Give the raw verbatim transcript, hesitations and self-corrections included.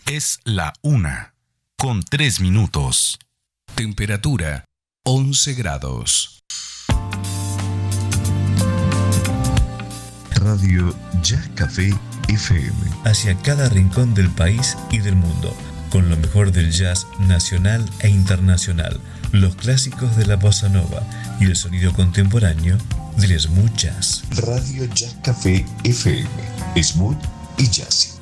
Es la una, con tres minutos. Temperatura once grados. Radio Jazz Café F M. Hacia cada rincón del país y del mundo, con lo mejor del jazz nacional e internacional, los clásicos de la bossa nova y el sonido contemporáneo del smooth jazz. Radio Jazz Café F M. Smooth y jazzy.